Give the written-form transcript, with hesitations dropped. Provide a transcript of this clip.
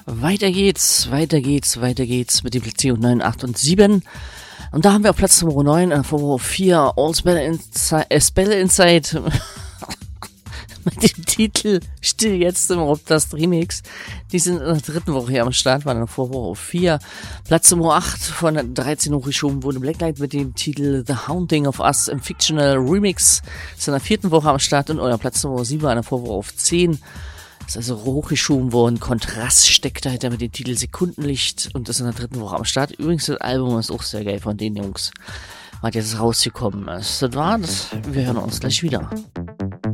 Weiter geht's mit den Platzierungen 9, 8 und 7. Und da haben wir auf Platz Nummer 9, vor 4, All Spell Inside, mit dem Titel Still jetzt im Robdust Remix. Die sind in der dritten Woche hier am Start, waren in der Vorwoche auf 4. Platz Nummer 8 von 13 hochgeschoben wurde Blacklight mit dem Titel The Haunting of Us im Fictional Remix. Ist in der vierten Woche am Start und euer Platz Nummer 7 war in der Vorwoche auf 10. Ist also hochgeschoben worden. Kontrast steckt dahinter mit dem Titel Sekundenlicht und ist in der dritten Woche am Start. Übrigens, das Album ist auch sehr geil von den Jungs, was jetzt rausgekommen ist. Das war's. Wir hören uns gleich wieder.